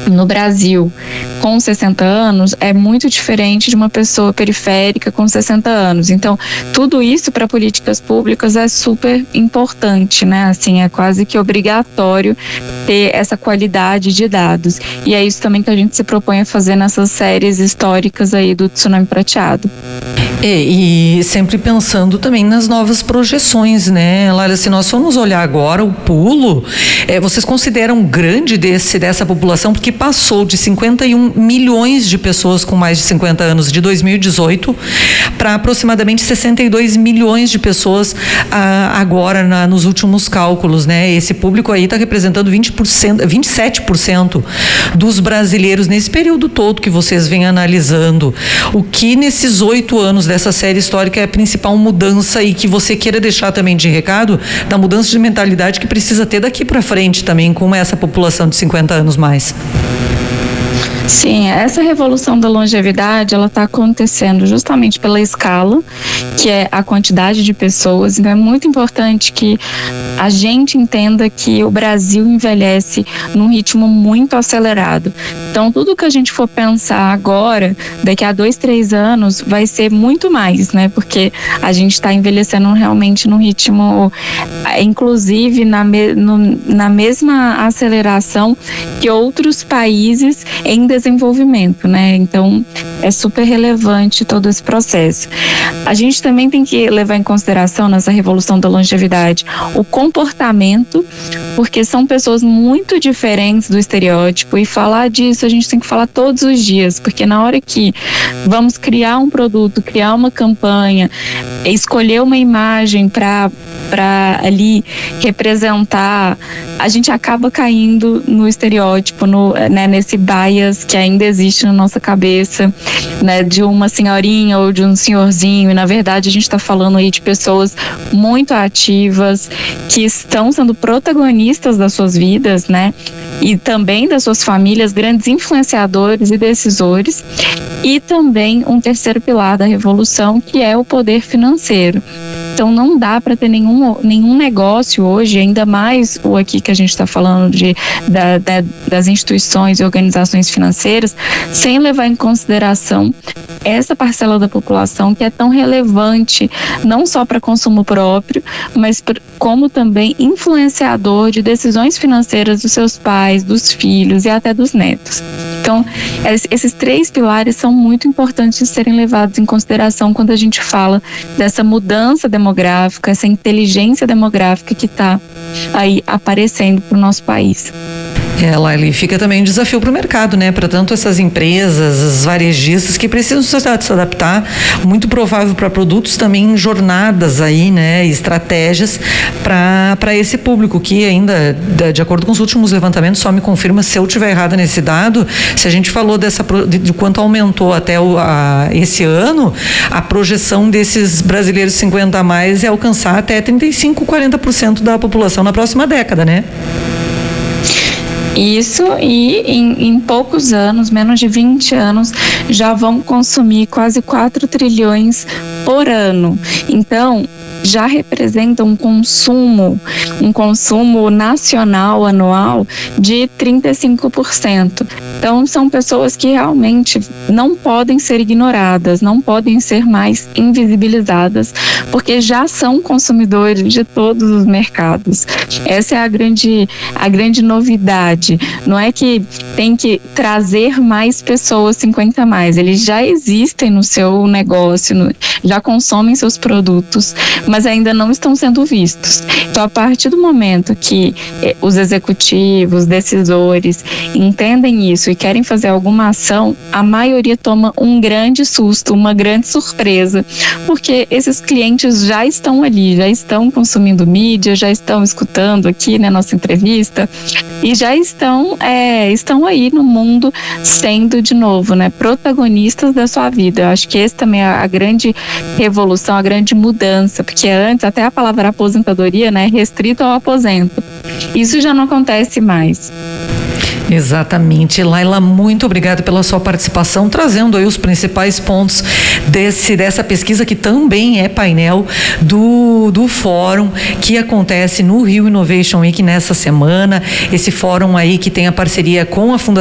no Brasil com 60 anos é muito diferente de uma pessoa periférica com 60 anos. Então, tudo isso para políticas públicas é super importante, né? Assim, é quase que obrigatório ter essa qualidade de dados. E é isso também que a gente se propõe a fazer nessas séries históricas aí do Tsunami Prateado. E sempre pensando também nas novas projeções, né, Laila? Se nós formos olhar agora o pulo, vocês consideram grande dessa população, porque passou de 51 milhões de pessoas com mais de 50 anos de 2018 para aproximadamente 62 milhões de pessoas agora nos últimos cálculos, né? Esse público aí está representando 27% dos brasileiros nesse período todo que vocês vêm analisando. O que nesses 8 anos dessa série histórica é a principal mudança e que você queira deixar também de recado da mudança de mentalidade que precisa ter daqui para frente também com essa população de 50 anos mais? Sim, essa revolução da longevidade, ela está acontecendo justamente pela escala, que é a quantidade de pessoas. Então é muito importante que a gente entenda que o Brasil envelhece num ritmo muito acelerado. Então tudo que a gente for pensar agora, daqui a 2, 3 anos, vai ser muito mais, né? Porque a gente está envelhecendo realmente num ritmo, inclusive na mesma aceleração que outros países em desenvolvimento, né? Então é super relevante todo esse processo. A gente também tem que levar em consideração nessa revolução da longevidade o comportamento, porque são pessoas muito diferentes do estereótipo, e falar disso a gente tem que falar todos os dias, porque na hora que vamos criar um produto, criar uma campanha, escolher uma imagem para ali representar, a gente acaba caindo no estereótipo, nesse bias que ainda existe na nossa cabeça, né, de uma senhorinha ou de um senhorzinho. E na verdade a gente está falando aí de pessoas muito ativas, que estão sendo protagonistas das suas vidas, né, e também das suas famílias, grandes influenciadores e decisores. E também um terceiro pilar da revolução, que é o poder financeiro. Então não dá para ter nenhum negócio hoje, ainda mais o aqui que a gente está falando das instituições e organizações financeiras, sem levar em consideração essa parcela da população que é tão relevante, não só para consumo próprio, mas como também influenciador de decisões financeiras dos seus pais, dos filhos e até dos netos. Então, esses 3 pilares são muito importantes de serem levados em consideração quando a gente fala dessa mudança demográfica, essa inteligência demográfica que está aí aparecendo para o nosso país. Laila, fica também um desafio para o mercado, né? Para tanto essas empresas, os varejistas que precisam se adaptar, muito provável para produtos também, jornadas aí, né? Estratégias para esse público que ainda, de acordo com os últimos levantamentos, só me confirma se eu estiver errada nesse dado, se a gente falou de quanto aumentou até esse ano, a projeção desses brasileiros 50 a mais é alcançar até 35, 40% da população na próxima década, né? Isso, e em poucos anos, menos de 20 anos, já vão consumir quase 4 trilhões por ano. Então, já representa um consumo nacional anual de 35%. Então, são pessoas que realmente não podem ser ignoradas, não podem ser mais invisibilizadas, porque já são consumidores de todos os mercados. Essa é a grande novidade. Não é que tem que trazer mais pessoas 50 a mais, eles já existem no seu negócio, já consomem seus produtos, mas ainda não estão sendo vistos. Então, a partir do momento que os executivos, decisores entendem isso e querem fazer alguma ação, a maioria toma um grande susto, uma grande surpresa, porque esses clientes já estão ali, já estão consumindo mídia, já estão escutando aqui na nossa entrevista e já estão aí no mundo sendo, de novo, né, protagonistas da sua vida. Eu acho que esse também é a grande revolução, a grande mudança, porque antes até a palavra aposentadoria, né, restrito ao aposento. Isso já não acontece mais. Exatamente. Laila, muito obrigada pela sua participação, trazendo aí os principais pontos dessa pesquisa, que também é painel do fórum que acontece no Rio Innovation Week nessa semana. Esse fórum aí que tem a parceria com a Fundação